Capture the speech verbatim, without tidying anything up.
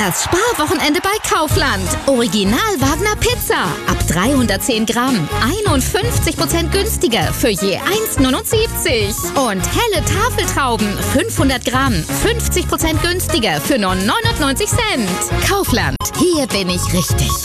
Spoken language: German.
Das Sparwochenende bei Kaufland. Original Wagner Pizza. Ab dreihundertzehn Gramm. einundfünfzig Prozent günstiger für je eins Komma neunundsiebzig. Und helle Tafeltrauben. fünfhundert Gramm. fünfzig Prozent günstiger für nur neunundneunzig Cent. Kaufland. Hier bin ich richtig.